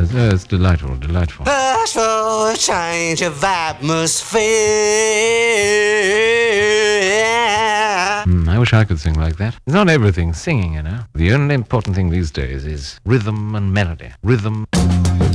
is. It's delightful, delightful. Ask for a change of atmosphere. I wish I could sing like that. It's not everything singing, you know. The only important thing these days is rhythm and melody. Rhythm.